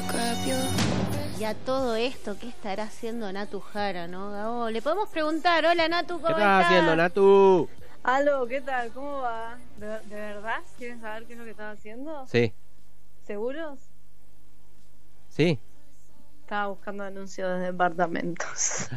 Y a todo esto, ¿qué estará haciendo Natu Jara, no, Gabo? Le podemos preguntar. Hola, Natu, ¿cómo ¿Qué estás? estás haciendo, Natu? Aló, ¿qué tal? ¿Cómo va? ¿De verdad? ¿Quieren saber qué es lo que estaba haciendo? Sí. ¿Seguros? Sí. Estaba buscando anuncios de departamentos.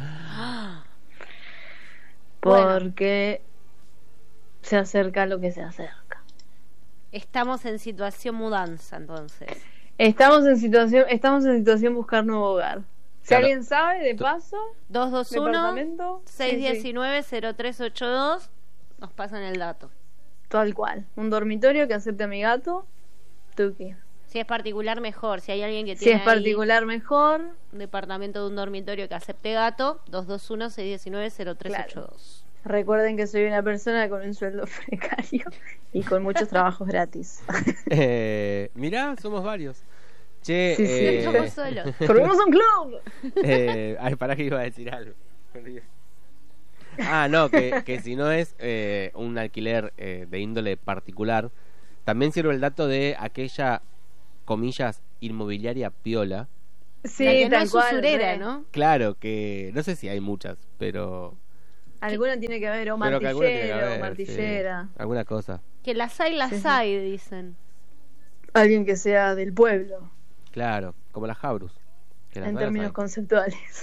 Bueno. Porque se acerca lo que se acerca. Estamos en situación mudanza, entonces. Estamos en situación buscar nuevo hogar. Si Claro. alguien sabe, de paso, 221 departamento, 619-0382. Nos pasan el dato. tal cual. Un dormitorio que acepte a mi gato, Tuki. Si es particular, mejor. Si hay alguien que Si tiene es particular, mejor. un departamento de un dormitorio que acepte gato, 221-619-0382. Recuerden que soy una persona con un sueldo precario y con muchos trabajos gratis. Mirá, somos varios. Che, Sí, Somos solos. ¡Formemos un club! ay, pará que iba a decir algo. Ah, no, que si no es un alquiler de índole particular, también sirve el dato de aquella, comillas, inmobiliaria piola. Sí, La que no tal es cual. usurera, re. ¿no? Claro, que no sé si hay muchas, pero... Alguna tiene que haber, o pero que alguna tiene que martillero, haber, o martillera. sí, alguna cosa. Que las hay, Sí. dicen. Alguien que sea del pueblo, Claro, como las Jabrus. Que las en malas términos hay. conceptuales.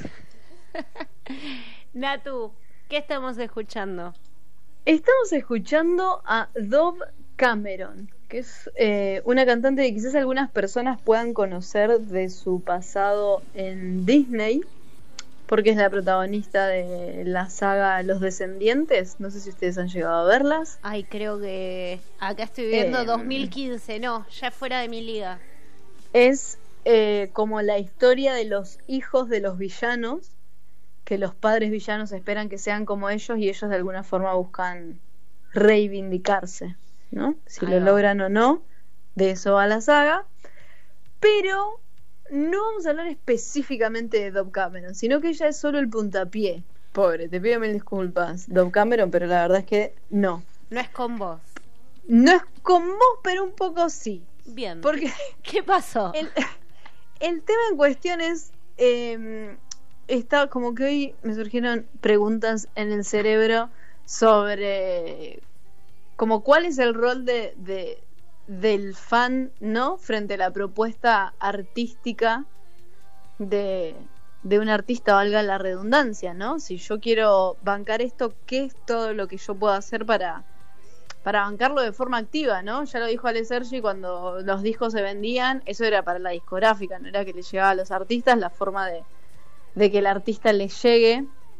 Natu, ¿qué estamos escuchando? Estamos escuchando a Dove Cameron, que es una cantante que quizás algunas personas puedan conocer de su pasado en Disney, porque es la protagonista de la saga Los Descendientes. No sé si ustedes han llegado a verlas. Ay, creo que acá estoy viendo 2015, no, ya fuera de mi liga. Es como la historia de los hijos de los villanos, que los padres villanos esperan que sean como ellos y ellos de alguna forma buscan reivindicarse, ¿no? Si Ahí lo va. logran o no, de eso va la saga. Pero no vamos a hablar específicamente de Dove Cameron, sino que ella es solo el puntapié. Pobre, te pido mil disculpas, Dove Cameron, pero la verdad es que no. No es con vos. No es con vos, pero un poco sí. Bien. Porque ¿Qué pasó? el tema en cuestión es... está como que hoy me surgieron preguntas en el cerebro sobre como cuál es el rol del fan, ¿no? Frente a la propuesta artística de un artista, valga la redundancia, ¿no? Si yo quiero bancar esto, ¿qué es todo lo que yo puedo hacer para bancarlo de forma activa, ¿no? Ya lo dijo Ale Sergi, cuando los discos se vendían, eso era para la discográfica, no era que le llegaba a los artistas, la forma de que el artista le llegue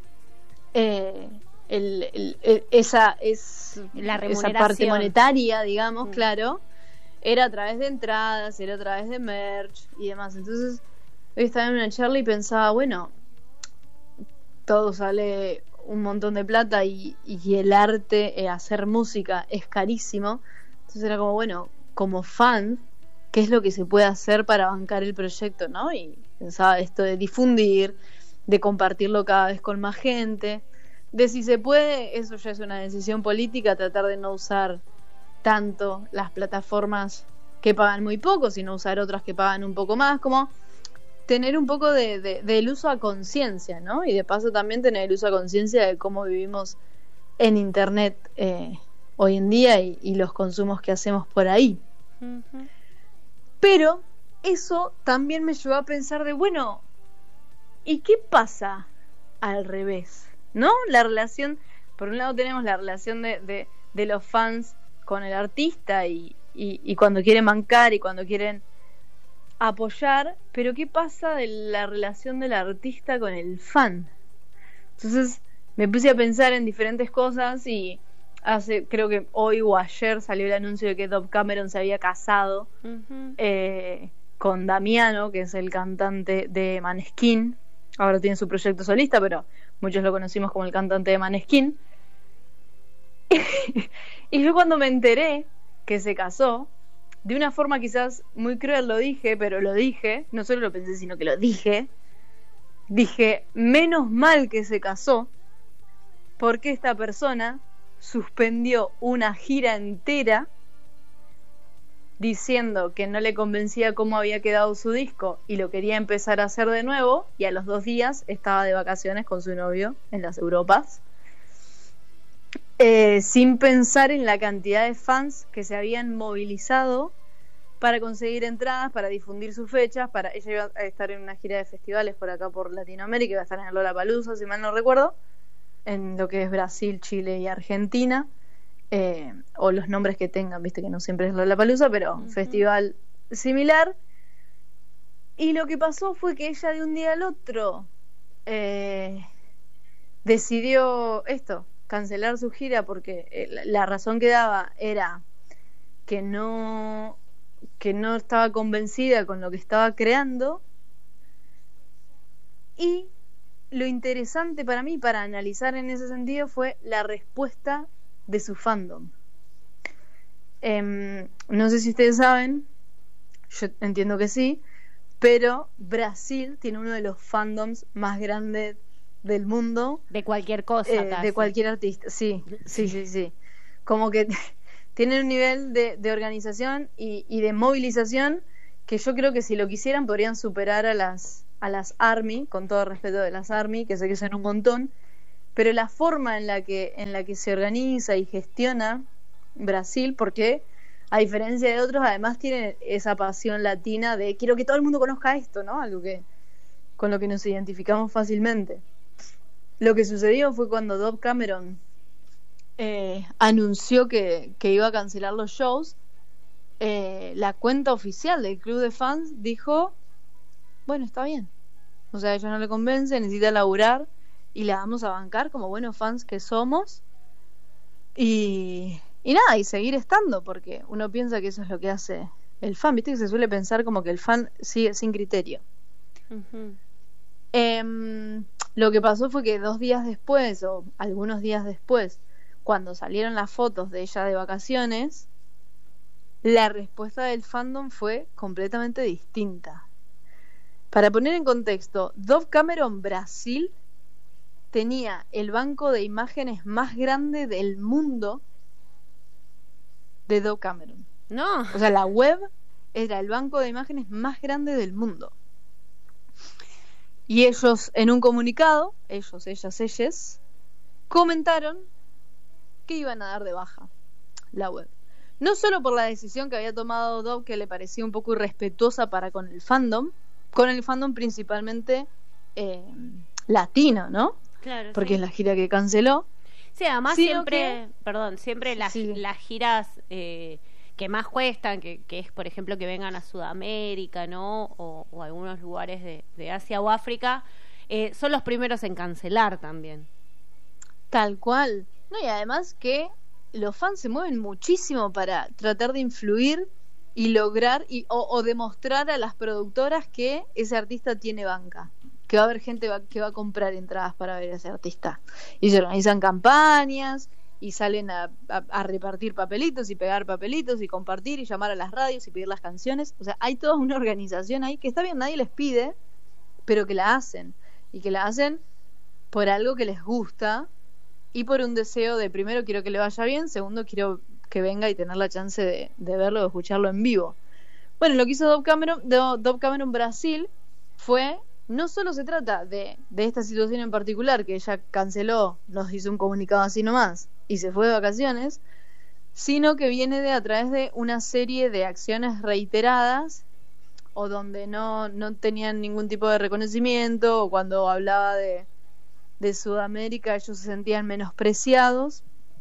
esa remuneración. parte monetaria, digamos, claro, era a través de entradas, era a través de merch y demás. Entonces, hoy estaba en una charla y pensaba, bueno, todo sale un montón de plata y el arte, hacer música es carísimo. Entonces era como, bueno, como fan, ¿qué es lo que se puede hacer para bancar el proyecto, ¿no? Y pensaba esto de difundir, de compartirlo cada vez con más gente, de si se puede, eso ya es una decisión política, tratar de no usar tanto las plataformas que pagan muy poco, sino usar otras que pagan un poco más, como tener un poco del uso a conciencia, ¿no? Y de paso también tener el uso a conciencia de cómo vivimos en internet hoy en día y los consumos que hacemos por ahí. Ujú. Pero eso también me llevó a pensar de, bueno, ¿y qué pasa al revés? ¿No? La relación, por un lado tenemos la relación de los fans con el artista y cuando quieren bancar y cuando quieren apoyar, pero ¿qué pasa de la relación del artista con el fan? Entonces me puse a pensar en diferentes cosas y creo que hoy o ayer salió el anuncio de que Dove Cameron se había casado Ujú. con Damiano, que es el cantante de Maneskin. Ahora tiene su proyecto solista, pero muchos lo conocimos como el cantante de Maneskin. Y yo cuando me enteré que se casó, de una forma quizás muy cruel lo dije, pero lo dije, no solo lo pensé, sino que lo dije. Dije, menos mal que se casó, porque esta persona suspendió una gira entera diciendo que no le convencía cómo había quedado su disco y lo quería empezar a hacer de nuevo, y a los 2 días estaba de vacaciones con su novio en las Europas, sin pensar en la cantidad de fans que se habían movilizado para conseguir entradas, para difundir sus fechas. Ella iba a estar en una gira de festivales por acá por Latinoamérica, iba a estar en el Lollapalooza, si mal no recuerdo, en lo que es Brasil, Chile y Argentina. O los nombres que tengan, viste que no siempre es Lollapalooza, pero festival similar. Y lo que pasó fue que ella de un día al otro decidió cancelar su gira, porque la razón que daba era que no estaba convencida con lo que estaba creando. Y lo interesante para mí, para analizar en ese sentido, fue la respuesta de su fandom. No sé si ustedes saben, yo entiendo que sí, pero Brasil tiene uno de los fandoms más grandes del mundo. De cualquier cosa, de cualquier artista, sí. Como que tienen un nivel de organización y de movilización que yo creo que si lo quisieran podrían superar a las ARMY, con todo respeto de las ARMY, que sé que son un montón. Pero la forma en la que se organiza y gestiona Brasil, porque a diferencia de otros, además tiene esa pasión latina de quiero que todo el mundo conozca esto, ¿no? Algo con lo que nos identificamos fácilmente. Lo que sucedió fue cuando Dove Cameron anunció que iba a cancelar los shows, la cuenta oficial del club de fans dijo, bueno, está bien. O sea, a ella no le convence, necesita laburar, y la vamos a bancar como buenos fans que somos, y nada, y seguir estando, porque uno piensa que eso es lo que hace el fan, viste que se suele pensar como que el fan sigue sin criterio. Lo que pasó fue que 2 días después, o algunos días después, cuando salieron las fotos de ella de vacaciones, la respuesta del fandom fue completamente distinta. Para poner en contexto, Dove Cameron Brasil tenía el banco de imágenes más grande del mundo de Dove Cameron. No. O sea, la web era el banco de imágenes más grande del mundo. Y ellos, en un comunicado, ellas, comentaron que iban a dar de baja la web. No solo por la decisión que había tomado Dove, que le parecía un poco irrespetuosa para con el fandom principalmente latino, ¿no? Claro, porque sí. Es la gira que canceló. Sí, además siempre las giras que más cuestan, que es, por ejemplo, que vengan a Sudamérica, ¿no? O algunos lugares de Asia o África, son los primeros en cancelar también. Tal cual. No, y además que los fans se mueven muchísimo para tratar de influir y lograr o demostrar a las productoras que ese artista tiene banca, que va a haber gente que va a comprar entradas para ver a ese artista, y se organizan campañas y salen a repartir papelitos y pegar papelitos y compartir y llamar a las radios y pedir las canciones. O sea, hay toda una organización ahí que está bien, nadie les pide, pero que la hacen, y que la hacen por algo que les gusta y por un deseo de, primero, quiero que le vaya bien, segundo, quiero que venga y tener la chance de verlo o escucharlo en vivo. Bueno, lo que hizo Dove Cameron Brasil fue, no solo se trata de esta situación en particular, que ella canceló, nos hizo un comunicado así nomás y se fue de vacaciones, sino que viene a través de una serie de acciones reiteradas, o donde no tenían ningún tipo de reconocimiento, o cuando hablaba de Sudamérica ellos se sentían menospreciados,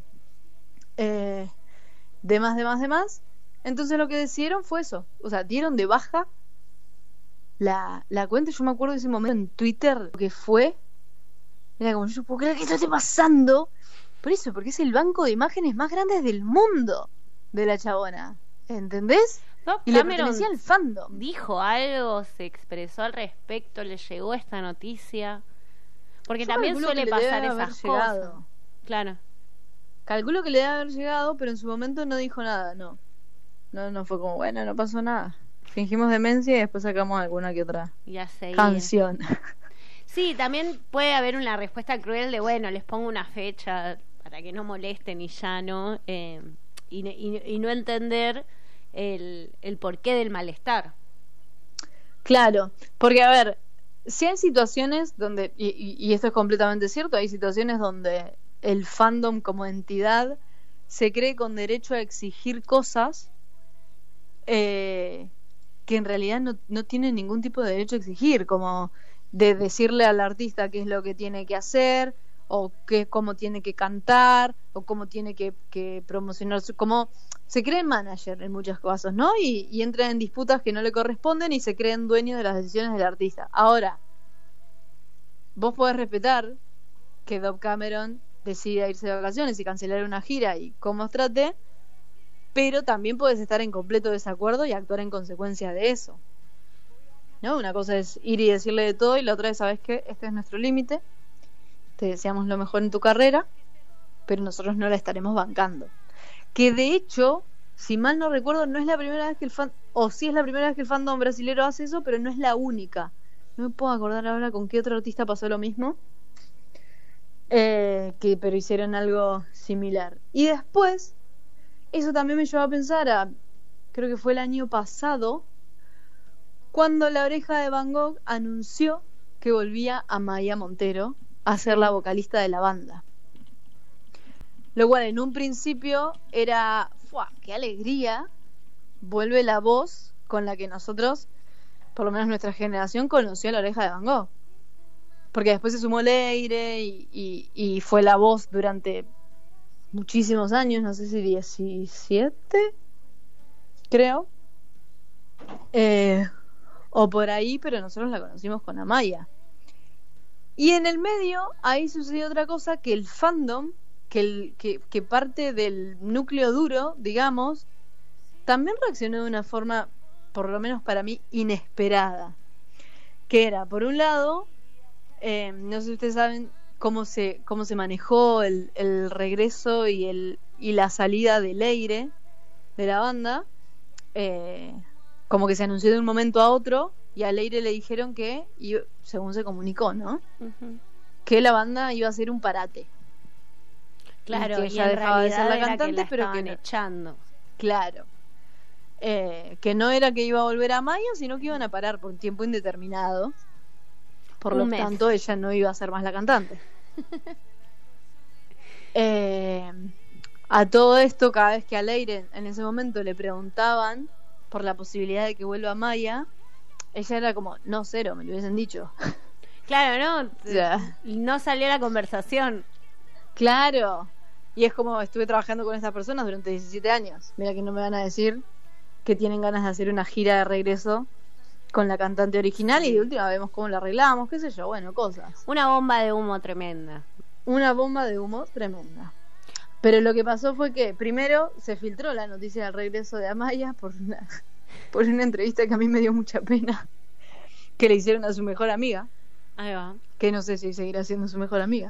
demás. Entonces lo que decidieron fue eso, o sea, dieron de baja la cuenta. Yo me acuerdo de ese momento en Twitter, lo que fue, era como, yo puedo creer que esto esté pasando. Por eso, porque es el banco de imágenes más grande del mundo de la chabona, ¿entendés? No, y le pertenecía al fandom. Dijo algo, se expresó al respecto, le llegó esta noticia, porque yo también suele pasar esas cosas. Claro. Calculo que le debe haber llegado, pero en su momento no dijo nada, no fue como, bueno, no pasó nada. Fingimos demencia y después sacamos alguna que otra canción. Sí, también puede haber una respuesta cruel de, bueno, les pongo una fecha para que no molesten y ya, ¿no? Y no entender el porqué del malestar. Claro, porque a ver, si hay situaciones donde, y esto es completamente cierto, hay situaciones donde el fandom como entidad se cree con derecho a exigir cosas que en realidad no tiene ningún tipo de derecho a exigir, como de decirle al artista qué es lo que tiene que hacer, o cómo tiene que cantar, o cómo tiene que promocionar como se creen manager en muchos casos, ¿no? Y entran en disputas que no le corresponden y se creen dueños de las decisiones del artista. Ahora, vos podés respetar que Dove Cameron decida irse de vacaciones y cancelar una gira y cómo os trate, pero también podés estar en completo desacuerdo y actuar en consecuencia de eso, ¿no? Una cosa es ir y decirle de todo, y la otra es, ¿sabes qué? Este es nuestro límite, te deseamos lo mejor en tu carrera, pero nosotros no la estaremos bancando. Que de hecho, si mal no recuerdo, no es la primera vez que sí es la primera vez que el fandom brasilero hace eso, pero no es la única. No me puedo acordar ahora con qué otro artista pasó lo mismo, pero hicieron algo similar. Y después, eso también me llevó a pensar creo que fue el año pasado, cuando La Oreja de Van Gogh anunció que volvía Amaya Montero a ser la vocalista de la banda. Lo cual en un principio era, ¡fua! ¡Qué alegría! Vuelve la voz con la que nosotros, por lo menos nuestra generación, conoció a La Oreja de Van Gogh. Porque después se sumó Leire y fue la voz durante muchísimos años, no sé si 17, creo. O por ahí, pero nosotros la conocimos con Amaya. Y en el medio, ahí sucedió otra cosa, que el fandom, que parte del núcleo duro, digamos, también reaccionó de una forma, por lo menos para mí, inesperada. Que era, por un lado, no sé si ustedes saben cómo se manejó el regreso y la salida de Leire de la banda. Como que se anunció de un momento a otro, y a Leire le dijeron que, según se comunicó, ¿no? Uh-huh. Que la banda iba a hacer un parate. Claro, y que ella dejaba de ser la cantante, pero que echando. Claro. Que no era que iba a volver a Maya, sino que iban a parar por un tiempo indeterminado. Por lo tanto, ella no iba a ser más la cantante. A todo esto, cada vez que a Leire en ese momento le preguntaban por la posibilidad de que vuelva a Maya, ella era como, no, cero, me lo hubiesen dicho. Claro, ¿no? O sea, no salió la conversación. Claro. Y es como, estuve trabajando con estas personas durante 17 años. Mira que no me van a decir que tienen ganas de hacer una gira de regreso con la cantante original, sí. Y de última vemos cómo la arreglamos, qué sé yo, bueno, cosas. Una bomba de humo tremenda. Una bomba de humo tremenda. Pero lo que pasó fue que primero se filtró la noticia del regreso de Amaya por una entrevista que a mí me dio mucha pena, que le hicieron a su mejor amiga. Ahí va. Que no sé si seguirá siendo su mejor amiga.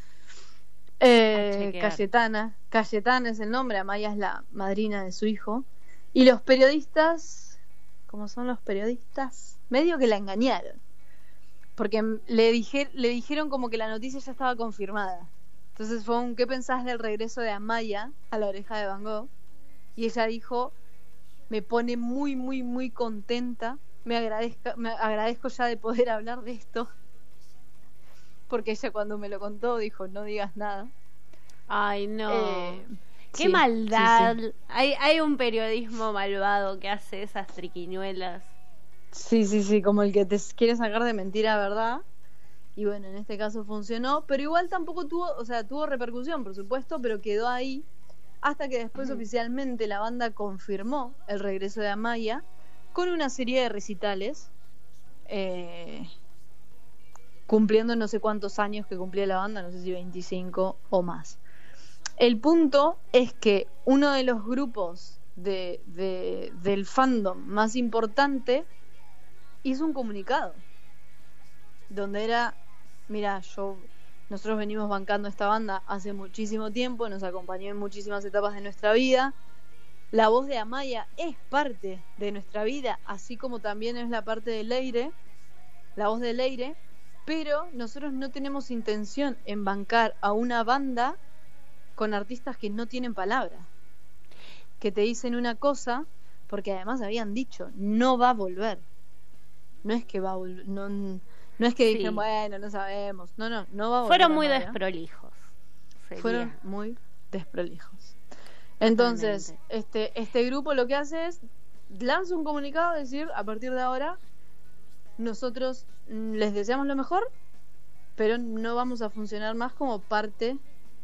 Cayetana es el nombre, Amaya es la madrina de su hijo. Y los periodistas, ¿cómo son los periodistas? Medio que la engañaron, porque le dijeron como que la noticia ya estaba confirmada. Entonces fue un, ¿qué pensás del regreso de Amaya a La Oreja de Van Gogh? Y ella dijo, me pone muy, muy, muy contenta, me agradezco ya de poder hablar de esto. Porque ella cuando me lo contó dijo, no digas nada. Ay, no. Qué maldad. Sí. Hay un periodismo malvado que hace esas triquiñuelas. Sí, como el que te quiere sacar de mentira, ¿verdad? Y bueno, en este caso funcionó, pero igual tampoco tuvo repercusión, por supuesto, pero quedó ahí hasta que después oficialmente la banda confirmó el regreso de Amaya con una serie de recitales, cumpliendo no sé cuántos años que cumplía la banda, no sé si 25 o más. El punto es que uno de los grupos del fandom más importante hizo un comunicado donde era, mira, nosotros venimos bancando esta banda hace muchísimo tiempo, nos acompañó en muchísimas etapas de nuestra vida, la voz de Amaya es parte de nuestra vida, así como también es la parte de Leire, la voz de Leire, pero nosotros no tenemos intención en bancar a una banda con artistas que no tienen palabra, que te dicen una cosa, porque además habían dicho, no va a volver. No es que va a volver, no es que dijeron, bueno, no sabemos. No va a volver. Fueron muy desprolijos. Fueron muy desprolijos. Entonces, este grupo lo que hace es lanza un comunicado, decir, a partir de ahora nosotros les deseamos lo mejor, pero no vamos a funcionar más como parte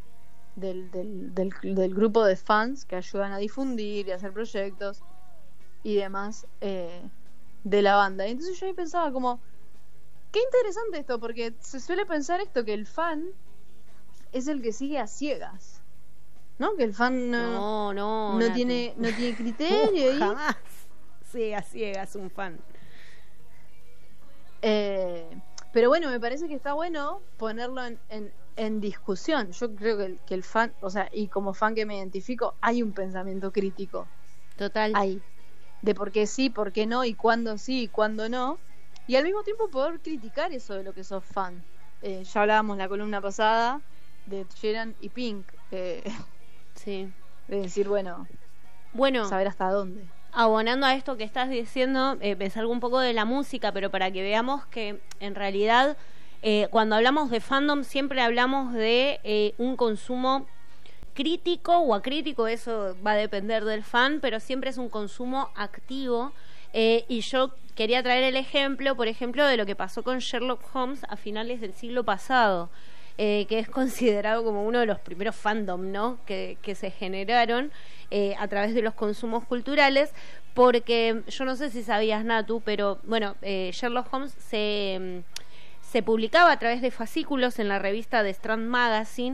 del grupo de fans que ayudan a difundir y a hacer proyectos y demás de la banda. Y entonces yo ahí pensaba como, qué interesante esto, porque se suele pensar esto, que el fan es el que sigue a ciegas, ¿no? Que el fan no tiene criterio. Jamás sigue a ciegas un fan. Pero bueno, me parece que está bueno ponerlo en discusión. Yo creo que el fan, o sea, y como fan que me identifico, hay un pensamiento crítico. Total. Hay. De por qué sí, por qué no, y cuándo sí, y cuándo no. Y al mismo tiempo poder criticar eso de lo que sos fan. Ya hablábamos en la columna pasada de Sheeran y Pink. Sí. De decir, bueno, saber hasta dónde. Abonando a esto que estás diciendo, pensar un poco de la música, pero para que veamos que en realidad cuando hablamos de fandom siempre hablamos de un consumo crítico o acrítico, eso va a depender del fan, pero siempre es un consumo activo. Y yo quería traer el ejemplo, por ejemplo, de lo que pasó con Sherlock Holmes a finales del siglo pasado, que es considerado como uno de los primeros fandom, ¿no? que se generaron a través de los consumos culturales, porque yo no sé si sabías, Natu, pero bueno, Sherlock Holmes se publicaba a través de fascículos en la revista The Strand Magazine,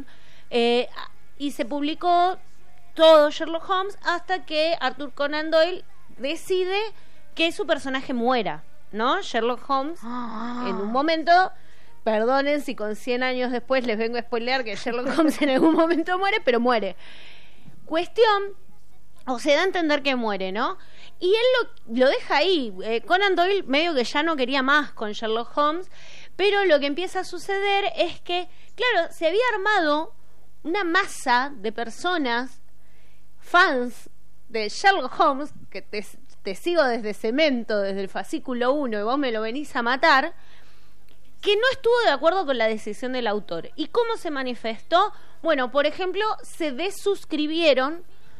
y se publicó todo Sherlock Holmes hasta que Arthur Conan Doyle decide que su personaje muera, ¿no? Sherlock Holmes, en un momento, perdonen si con 100 años después les vengo a spoilear que Sherlock Holmes en algún momento muere, pero muere. Cuestión, o se da a entender que muere, ¿no? Y él lo deja ahí. Conan Doyle medio que ya no quería más con Sherlock Holmes, pero lo que empieza a suceder es que, claro, se había armado una masa de personas, fans de Sherlock Holmes, que te sigo desde Cemento, desde el fascículo 1, y vos me lo venís a matar, que no estuvo de acuerdo con la decisión del autor. ¿Y cómo se manifestó? Bueno, por ejemplo, se desuscribieron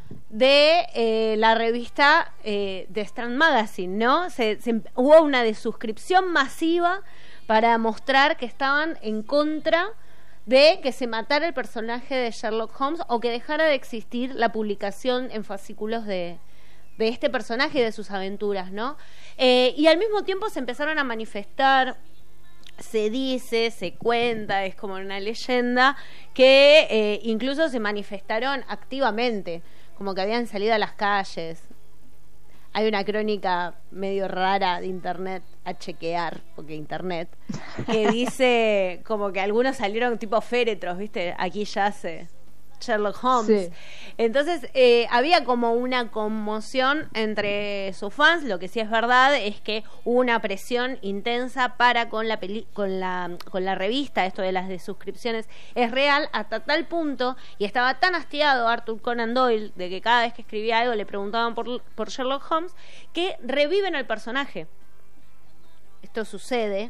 de la revista de Strand Magazine, ¿no? Hubo una desuscripción masiva para mostrar que estaban en contra de que se matara el personaje de Sherlock Holmes o que dejara de existir la publicación en fascículos de este personaje y de sus aventuras, ¿no? Y al mismo tiempo se empezaron a manifestar, se dice, se cuenta, es como una leyenda, que incluso se manifestaron activamente, como que habían salido a las calles. Hay una crónica medio rara de internet a chequear, porque internet, que dice como que algunos salieron tipo féretros, ¿viste? Aquí yace Sherlock Holmes. Sí. Entonces había como una conmoción entre sus fans. Lo que sí es verdad es que hubo una presión intensa para con la revista. Esto de las desuscripciones es real hasta tal punto, y estaba tan hastiado Arthur Conan Doyle de que cada vez que escribía algo le preguntaban por Sherlock Holmes, que reviven al personaje. Esto sucede.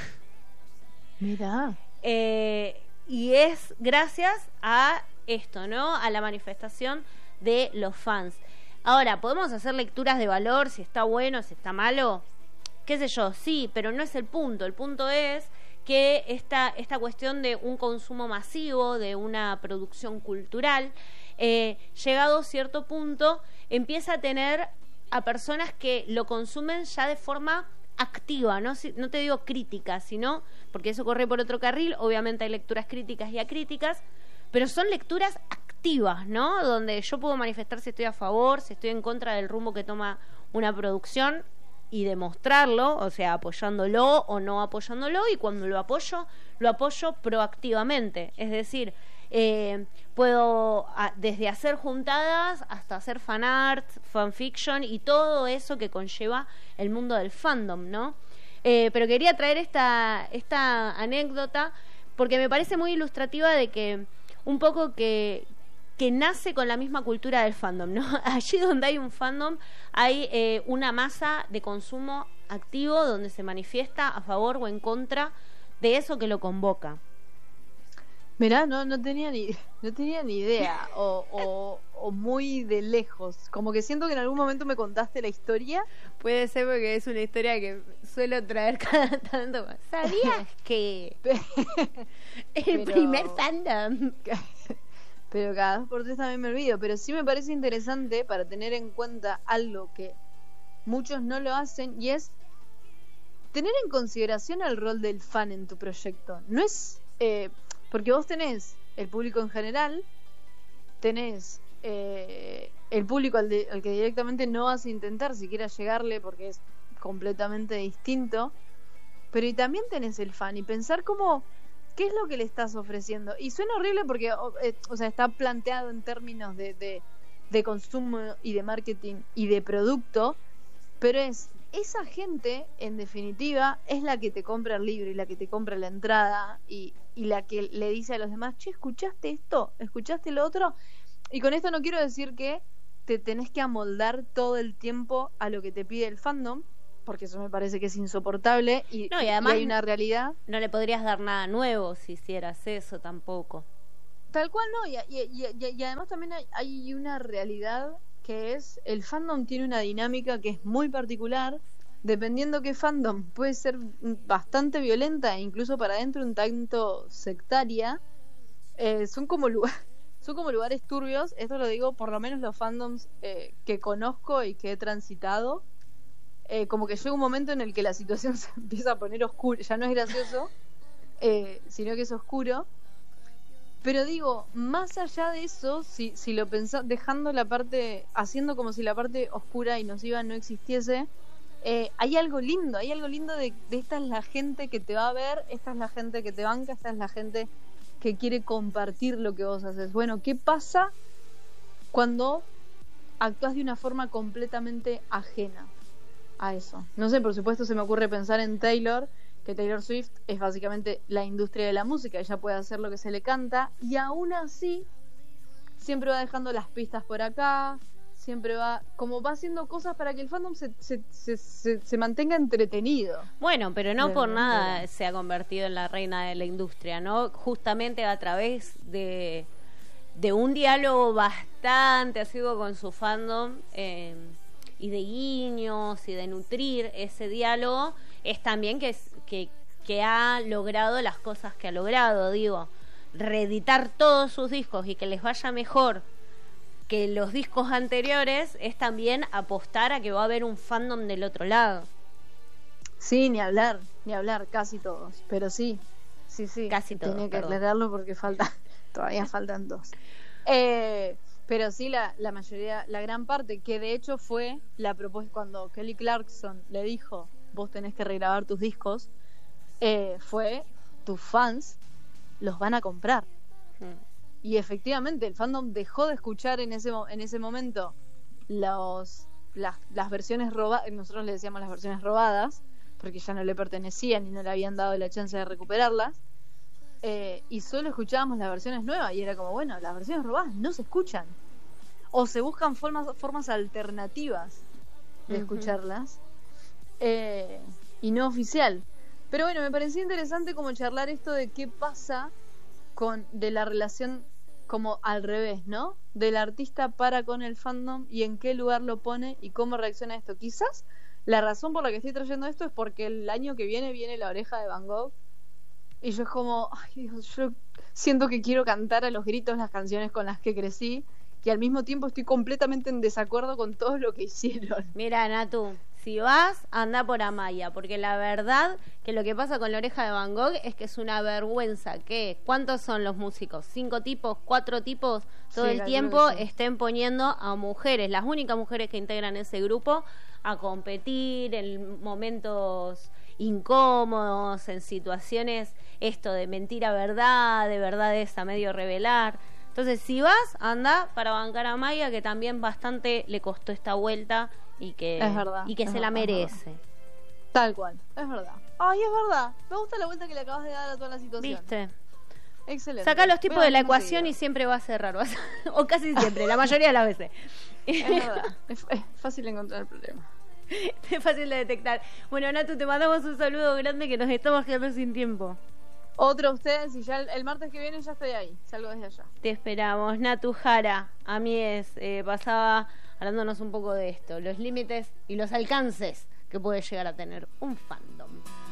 Mirá. Y es gracias a esto, ¿no? A la manifestación de los fans. Ahora, ¿podemos hacer lecturas de valor? Si está bueno, si está malo, qué sé yo, sí, pero no es el punto. El punto es que esta cuestión de un consumo masivo, de una producción cultural, llegado a cierto punto, empieza a tener a personas que lo consumen ya de forma activa, no te digo crítica, sino, porque eso corre por otro carril, obviamente hay lecturas críticas y acríticas, pero son lecturas activas, ¿no? Donde yo puedo manifestar si estoy a favor, si estoy en contra del rumbo que toma una producción y demostrarlo, o sea, apoyándolo o no apoyándolo, y cuando lo apoyo proactivamente, es decir, puedo desde hacer juntadas hasta hacer fanart, fanfiction y todo eso que conlleva el mundo del fandom, ¿no? Pero quería traer esta anécdota porque me parece muy ilustrativa de que un poco que que nace con la misma cultura del fandom, ¿no? Allí donde hay un fandom hay una masa de consumo activo donde se manifiesta a favor o en contra de eso que lo convoca. Mirá, no tenía ni idea, o muy de lejos. Como que siento que en algún momento me contaste la historia. Puede ser porque es una historia que suelo traer cada tanto. ¿Sabías que el primer fandom? Pero cada 2 por 3 también me olvido. Pero sí me parece interesante para tener en cuenta algo que muchos no lo hacen, y es tener en consideración el rol del fan en tu proyecto. No es... porque vos tenés el público en general, tenés el público al que directamente no vas a intentar siquiera llegarle porque es completamente distinto, pero y también tenés el fan, y pensar qué es lo que le estás ofreciendo. Y suena horrible porque o sea, está planteado en términos de consumo y de marketing y de producto, pero esa gente, en definitiva, es la que te compra el libro y la que te compra la entrada y la que le dice a los demás, che, ¿escuchaste esto? ¿Escuchaste lo otro? Y con esto no quiero decir que te tenés que amoldar todo el tiempo a lo que te pide el fandom, porque eso me parece que es insoportable y además y hay una realidad. No le podrías dar nada nuevo si hicieras eso tampoco. Tal cual no, y además también hay una realidad que es, el fandom tiene una dinámica que es muy particular, dependiendo qué fandom, puede ser bastante violenta e incluso para adentro un tanto sectaria. Son como lugares turbios, esto lo digo por lo menos los fandoms que conozco y que he transitado. Como que llega un momento en el que la situación se empieza a poner oscura, ya no es gracioso, sino que es oscuro. Pero digo, más allá de eso, si lo pensás, dejando la parte, haciendo como si la parte oscura y nociva no existiese, hay algo lindo de esta es la gente que te va a ver, esta es la gente que te banca, esta es la gente que quiere compartir lo que vos haces. Bueno, ¿qué pasa cuando actúas de una forma completamente ajena a eso? No sé, por supuesto se me ocurre pensar en Taylor, que Taylor Swift es básicamente la industria de la música, ella puede hacer lo que se le canta y aún así siempre va dejando las pistas por acá, siempre va haciendo cosas para que el fandom se mantenga entretenido. Bueno, pero no por nada se ha convertido en la reina de la industria, ¿no? Justamente a través de un diálogo bastante asiduo con su fandom y de guiños y de nutrir ese diálogo, es también que ha logrado las cosas que ha logrado, digo, reeditar todos sus discos y que les vaya mejor que los discos anteriores es también apostar a que va a haber un fandom del otro lado. Sí, ni hablar, casi todos, pero sí, casi todos. Tenía que aclararlo porque todavía faltan 2. Pero sí, la mayoría, la gran parte, que de hecho fue la propuesta cuando Kelly Clarkson le dijo, vos tenés que regrabar tus discos, fue, tus fans los van a comprar. Y efectivamente el fandom dejó de escuchar en ese momento las versiones robadas, nosotros le decíamos las versiones robadas, porque ya no le pertenecían y no le habían dado la chance de recuperarlas, y solo escuchábamos las versiones nuevas y era como, bueno, las versiones robadas no se escuchan, o se buscan formas alternativas de escucharlas, y no oficial. Pero bueno, me pareció interesante como charlar esto de qué pasa de la relación como al revés, ¿no? Del artista para con el fandom y en qué lugar lo pone y cómo reacciona a esto. Quizás la razón por la que estoy trayendo esto es porque el año que viene La Oreja de Van Gogh y yo es como, ay Dios, yo siento que quiero cantar a los gritos las canciones con las que crecí y al mismo tiempo estoy completamente en desacuerdo con todo lo que hicieron. Mira, Natu, si vas, anda por Amaya, porque la verdad que lo que pasa con La Oreja de Van Gogh es que es una vergüenza que ¿cuántos son los músicos? 5 tipos, 4 tipos, todo el tiempo estén poniendo a mujeres, las únicas mujeres que integran ese grupo, a competir en momentos incómodos, en situaciones esto de mentira verdad, de verdades a medio revelar. Entonces, si vas, anda para bancar a Maya, que también bastante le costó esta vuelta y que, se la merece. Tal cual, es verdad. Ay, es verdad. Me gusta la vuelta que le acabas de dar a toda la situación. ¿Viste? Excelente. Saca los tipos de la ecuación seguido. y siempre va a ser raro. O casi siempre, la mayoría de las veces. Es verdad. Es fácil encontrar el problema. Es fácil de detectar. Bueno, Natu, te mandamos un saludo grande que nos estamos quedando sin tiempo. Otro a ustedes y ya el martes que viene ya estoy ahí. Salgo desde allá. Te esperamos. Natu Jara, a mí pasaba hablándonos un poco de esto, los límites y los alcances que puede llegar a tener un fandom.